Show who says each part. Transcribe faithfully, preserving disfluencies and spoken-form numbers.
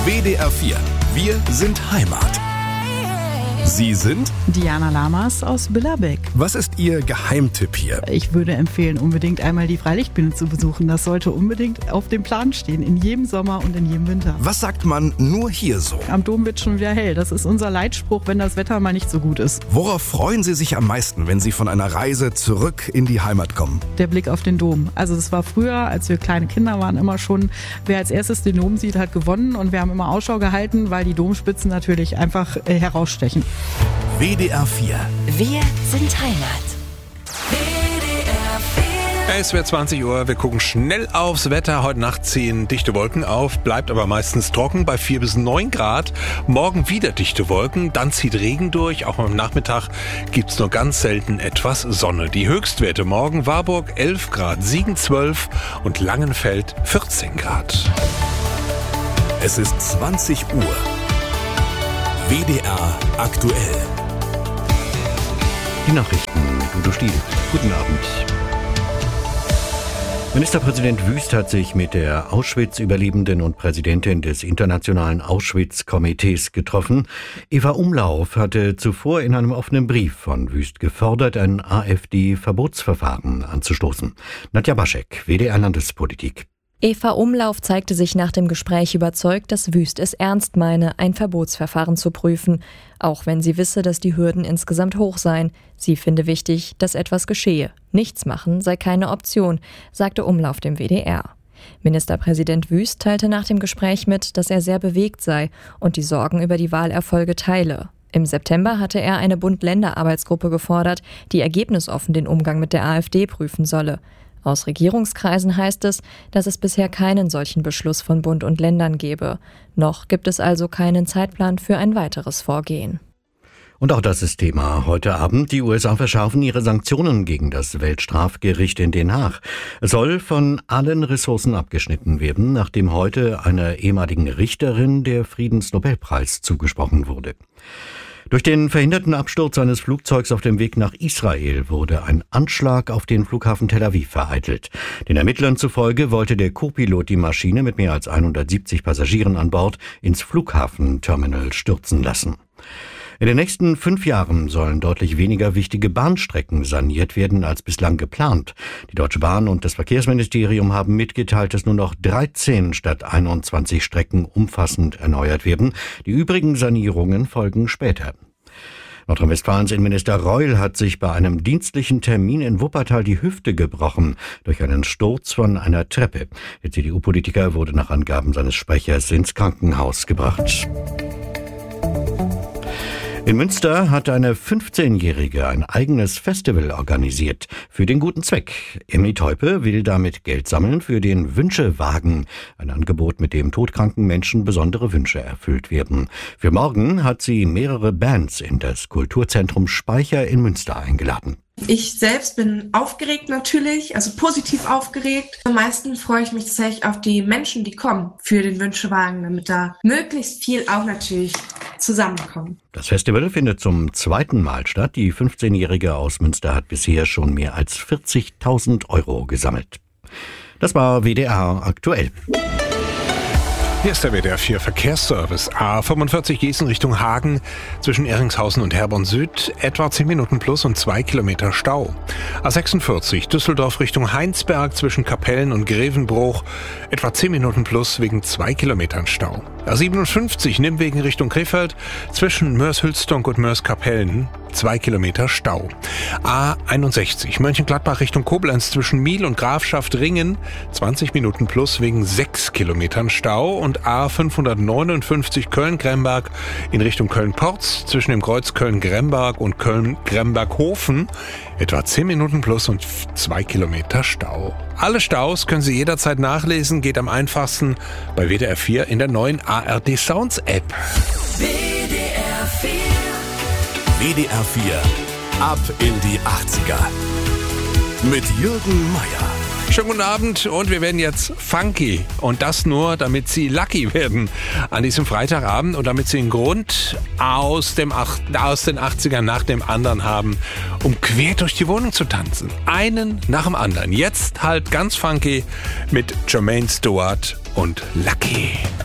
Speaker 1: W D R vier. Wir sind Heimat. Sie sind?
Speaker 2: Diana Lamas aus Billerbeck.
Speaker 1: Was ist Ihr Geheimtipp hier?
Speaker 2: Ich würde empfehlen, unbedingt einmal die Freilichtbühne zu besuchen. Das sollte unbedingt auf dem Plan stehen, in jedem Sommer und in jedem Winter.
Speaker 1: Was sagt man nur hier so?
Speaker 2: Am Dom wird schon wieder hell. Das ist unser Leitspruch, wenn das Wetter mal nicht so gut ist.
Speaker 1: Worauf freuen Sie sich am meisten, wenn Sie von einer Reise zurück in die Heimat kommen?
Speaker 2: Der Blick auf den Dom. Also das war früher, als wir kleine Kinder waren, immer schon, wer als erstes den Dom sieht, hat gewonnen. Und wir haben immer Ausschau gehalten, weil die Domspitzen natürlich einfach äh, herausstechen.
Speaker 1: W D R vier.
Speaker 3: Wir sind Heimat. W D R vier.
Speaker 4: Es wird zwanzig Uhr, wir gucken schnell aufs Wetter. Heute Nacht ziehen dichte Wolken auf, bleibt aber meistens trocken bei vier bis neun Grad. Morgen wieder dichte Wolken, dann zieht Regen durch. Auch am Nachmittag gibt's nur ganz selten etwas Sonne. Die Höchstwerte morgen: Warburg elf Grad, Siegen zwölf und Langenfeld vierzehn Grad.
Speaker 1: Es ist zwanzig Uhr. W D R aktuell.
Speaker 5: Die Nachrichten mit Udo Stiel. Guten Abend. Ministerpräsident Wüst hat sich mit der Auschwitz-Überlebenden und Präsidentin des Internationalen Auschwitz-Komitees getroffen. Eva Umlauf hatte zuvor in einem offenen Brief von Wüst gefordert, ein AfD-Verbotsverfahren anzustoßen. Nadja Baschek, W D R Landespolitik.
Speaker 6: Eva Umlauf zeigte sich nach dem Gespräch überzeugt, dass Wüst es ernst meine, ein Verbotsverfahren zu prüfen, auch wenn sie wisse, dass die Hürden insgesamt hoch seien. Sie finde wichtig, dass etwas geschehe. Nichts machen sei keine Option, sagte Umlauf dem W D R. Ministerpräsident Wüst teilte nach dem Gespräch mit, dass er sehr bewegt sei und die Sorgen über die Wahlerfolge teile. Im September hatte er eine Bund-Länder-Arbeitsgruppe gefordert, die ergebnisoffen den Umgang mit der AfD prüfen solle. Aus Regierungskreisen heißt es, dass es bisher keinen solchen Beschluss von Bund und Ländern gebe. Noch gibt es also keinen Zeitplan für ein weiteres Vorgehen.
Speaker 5: Und auch das ist Thema heute Abend. Die U S A verschärfen ihre Sanktionen gegen das Weltstrafgericht in Den Haag. Es soll von allen Ressourcen abgeschnitten werden, nachdem heute einer ehemaligen Richterin der Friedensnobelpreis zugesprochen wurde. Durch den verhinderten Absturz eines Flugzeugs auf dem Weg nach Israel wurde ein Anschlag auf den Flughafen Tel Aviv vereitelt. Den Ermittlern zufolge wollte der Co-Pilot die Maschine mit mehr als hundertsiebzig Passagieren an Bord ins Flughafenterminal stürzen lassen. In den nächsten fünf Jahren sollen deutlich weniger wichtige Bahnstrecken saniert werden als bislang geplant. Die Deutsche Bahn und das Verkehrsministerium haben mitgeteilt, dass nur noch dreizehn statt einundzwanzig Strecken umfassend erneuert werden. Die übrigen Sanierungen folgen später. Nordrhein-Westfalens Innenminister Reul hat sich bei einem dienstlichen Termin in Wuppertal die Hüfte gebrochen durch einen Sturz von einer Treppe. Der C D U-Politiker wurde nach Angaben seines Sprechers ins Krankenhaus gebracht. In Münster hat eine fünfzehnjährige ein eigenes Festival organisiert für den guten Zweck. Emily Teupe will damit Geld sammeln für den Wünschewagen, ein Angebot, mit dem todkranken Menschen besondere Wünsche erfüllt werden. Für morgen hat sie mehrere Bands in das Kulturzentrum Speicher in Münster eingeladen.
Speaker 7: Ich selbst bin aufgeregt natürlich, also positiv aufgeregt. Am meisten freue ich mich tatsächlich auf die Menschen, die kommen für den Wünschewagen, damit da möglichst viel auch natürlich zusammenkommt.
Speaker 5: Das Festival findet zum zweiten Mal statt. Die fünfzehnjährige aus Münster hat bisher schon mehr als vierzigtausend Euro gesammelt. Das war W D R aktuell.
Speaker 4: Hier ist der W D R vier Verkehrsservice. A fünfundvierzig Gießen Richtung Hagen zwischen Ehringshausen und Herborn Süd. Etwa zehn Minuten plus und zwei Kilometer Stau. A sechsundvierzig Düsseldorf Richtung Heinsberg zwischen Kapellen und Grevenbruch. Etwa zehn Minuten plus wegen zwei Kilometern Stau. A siebenundfünfzig Nimwegen Richtung Krefeld zwischen Mörs-Hülstonk und Mörs-Kapellen. Zwei Kilometer Stau. A einundsechzig Mönchengladbach Richtung Koblenz zwischen Miel und Grafschaft Ringen. zwanzig Minuten plus wegen sechs Kilometern Stau. Und A fünfhundertneunundfünfzig Köln-Gremberg in Richtung Köln-Porz zwischen dem Kreuz Köln-Gremberg und Köln-Gremberg-Hofen. Etwa zehn Minuten plus und zwei Kilometer Stau. Alle Staus können Sie jederzeit nachlesen. Geht am einfachsten bei W D R vier in der neuen A R D Sounds App.
Speaker 3: W D R vier.
Speaker 1: W D R vier. Ab in die achtziger. Mit Jürgen Meier.
Speaker 4: Schönen guten Abend und wir werden jetzt funky. Und das nur, damit Sie lucky werden an diesem Freitagabend und damit Sie einen Grund aus, dem Ach- aus den achtzigern nach dem anderen haben, um quer durch die Wohnung zu tanzen. Einen nach dem anderen. Jetzt halt ganz funky mit Jermaine Stewart und Lucky.